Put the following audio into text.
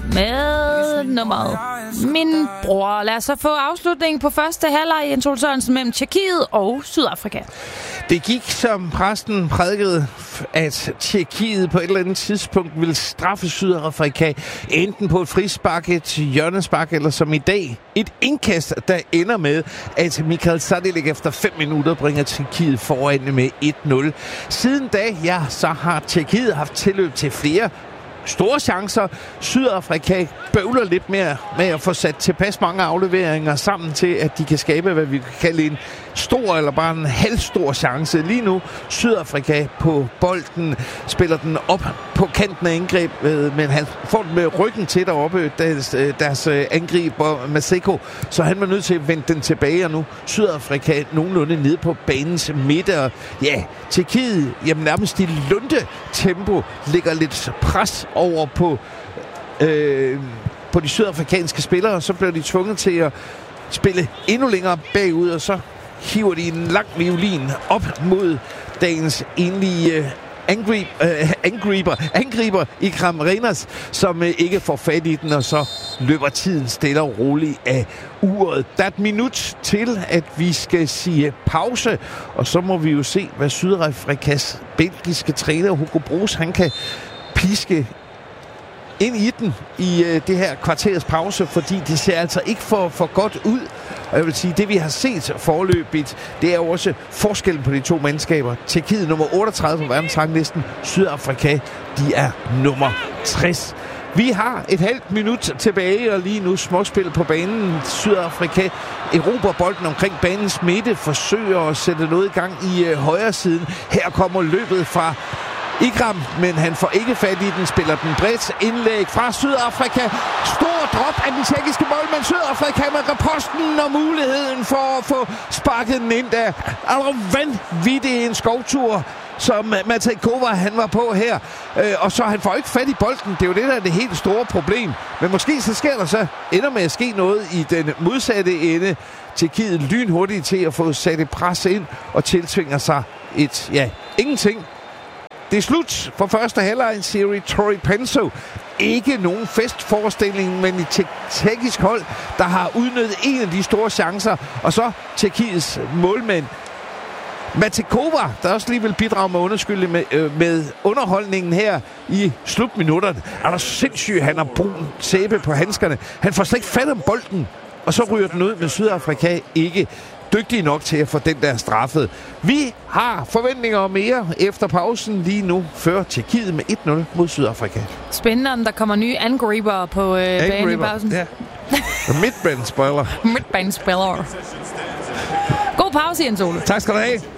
med nummeret Min Bror. Lad os så få afslutningen på første halvleg i Jens Ole Sørensen mellem Tjekkiet og Sydafrika. Det gik, som præsten prædikede, at Tjekkiet på et eller andet tidspunkt ville straffe Sydafrika, enten på et frispark, et hjørnespark, eller som i dag, et indkast, der ender med, at Mikael Sadilek efter 5 minutter bringer Tjekkiet foran med 1-0. Siden da, så har Tjekkiet haft tilløb til flere store chancer. Sydafrika bøvler lidt mere med at få sat tilpas mange afleveringer sammen til, at de kan skabe, hvad vi kan kalde en stor eller bare en halvstor chance. Lige nu Sydafrika på bolden, spiller den op på kanten af angrebet, men han får den med ryggen til deroppe, deres angriber Maseko, så han var nødt til at vende den tilbage, og nu Sydafrika nogenlunde nede på banens midte. Og ja, Tjekkiet, nærmest i lunde tempo, ligger lidt pres over på de sydafrikanske spillere, så bliver de tvunget til at spille endnu længere bagud, og så hiver de en lang violin op mod dagens enlige angriber Ikram Renas, som ikke får fat i den, og så løber tiden stille og roligt af uret. Der er et minut til, at vi skal sige pause, og så må vi jo se, hvad Sydafrikas belgiske træner Hugo Broos, han kan piske ind i den i det her kvarters pause, fordi det ser altså ikke for godt ud. Og jeg vil sige, det vi har set foreløbigt, det er jo også forskellen på de to mandskaber. Tjekkiet nummer 38 på verdensranglisten, Sydafrika, de er nummer 60. Vi har et halvt minut tilbage, og lige nu småspil på banen. Sydafrika erobrer bolden omkring banens midte, forsøger at sætte noget i gang i højre siden. Her kommer løbet fra Ikram, men han får ikke fat i den, spiller den bredt. Indlæg fra Sydafrika. Stor drop af den tjekkiske målmand. Sydafrika med reposten og muligheden for at få sparket den ind der. Altså vanvittig en skovtur, som Matekova han var på her. Og så han får ikke fat i bolden. Det er jo det, der er det helt store problem. Men måske så ender med at ske noget i den modsatte ende. Tjekkiet lynhurtigt til at få sat et pres ind og tiltvinger sig ingenting. Det er slut for første halvleg. Siri Tori Penso. Ikke nogen festforestilling, men et tjekkisk hold, der har udnyttet en af de store chancer. Og så Tjekkiets målmand Matekova, der også lige vil bidrage med underskylde med underholdningen her i slutminutterne. Er der sindssygt, han har brun sæbe på handskerne. Han får slet ikke fat om bolden, og så ryger den ud med Sydafrika ikke dygtige nok til at få den der straffet. Vi har forventninger om mere efter pausen. Lige nu fører Tjekkiet med 1-0 mod Sydafrika. Spændende, om der kommer nye angriber på banen i pausen. Ja. Midtbanespiller. God pause, Jens Ole. Tak skal du have.